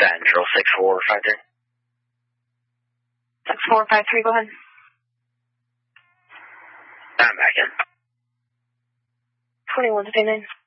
Central 6453. 6453, go ahead. I'm back in. 21 to 9.